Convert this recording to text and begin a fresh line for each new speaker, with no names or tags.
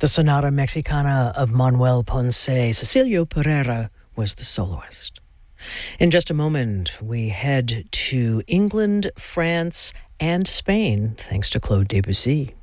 The Sonata Mexicana of Manuel Ponce. Cecilio Pereira was the soloist. In just a moment, we head to England, France, and Spain, thanks to Claude Debussy.